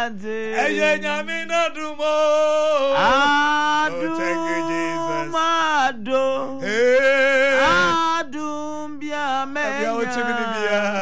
Yade. Eyenyamina dumo. Adu. Thank you, Jesus. Mado. Hey. Adum bia me. Abia ochimini bia.